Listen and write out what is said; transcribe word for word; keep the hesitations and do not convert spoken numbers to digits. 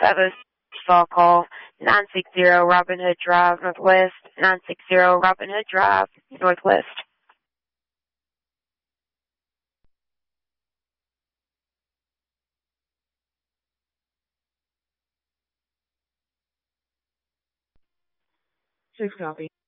seven fall call, nine six zero Robin Hood Drive, Northwest, nine six zero Robin Hood Drive, Northwest. Six copy.